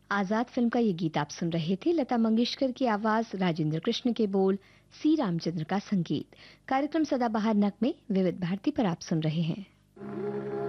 आजाद film का ये गीत आप सुन रहे थे। लता मंगेशकर की आवाज, राजेंद्र कृष्ण के बोल, सी रामचंद्र का संगीत। कार्यक्रम सदाबहार नगमे विविध भारती पर आप सुन रहे हैं।